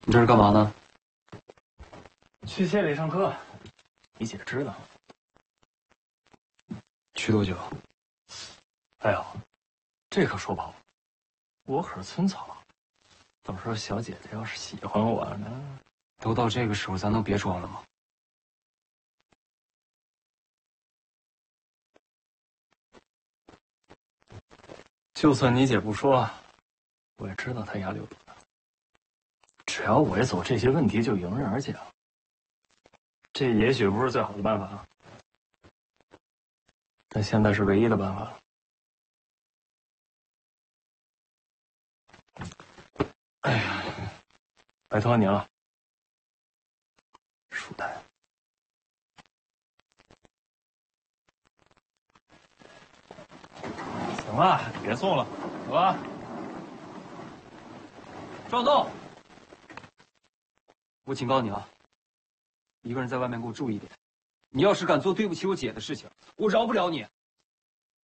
你这是干嘛呢？ 去县里上课，你姐知道。 去多久？ 哎呦，这可说不好，我可是村草，到时候小姐姐要是喜欢我呢？ 都到这个时候，咱能别装了吗？ 就算你姐不说，我也知道她压力有多大。只要我一走，这些问题就迎刃而解了。这也许不是最好的办法，但现在是唯一的办法了。哎呀，拜托你了，舒坦。行了，别送了，走吧。 壮栋，我警告你啊，一个人在外面给我注意点。你要是敢做对不起我姐的事情，我饶不了你。